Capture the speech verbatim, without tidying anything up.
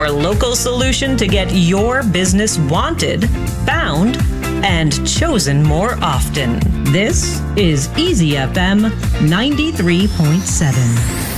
Our local solution to get your business wanted, found, and chosen more often. This is Easy F M ninety-three point seven.